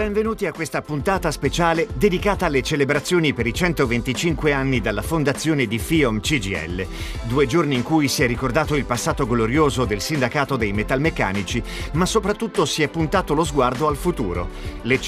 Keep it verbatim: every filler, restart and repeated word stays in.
Benvenuti a questa puntata speciale dedicata alle celebrazioni per i centoventicinque anni dalla fondazione di FIOM C G I L. Due giorni in cui si è ricordato il passato glorioso del sindacato dei metalmeccanici, ma soprattutto si è puntato lo sguardo al futuro. Le